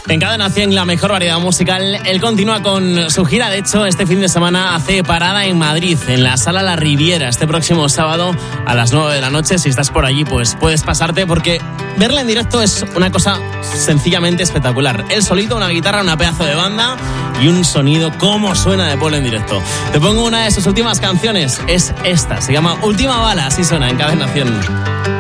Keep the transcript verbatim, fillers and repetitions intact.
En Cadena cien, la mejor variedad musical. Él continúa con su gira. De hecho, este fin de semana hace parada en Madrid, en la Sala La Riviera, este próximo sábado a las nueve de la noche. Si estás por allí, pues puedes pasarte, porque verla en directo es una cosa sencillamente espectacular. Él solito, una guitarra, una pedazo de banda y un sonido como suena de Pueblo en directo. Te pongo una de sus últimas canciones. Es esta, se llama Última Bala. Así suena en Cadena cien.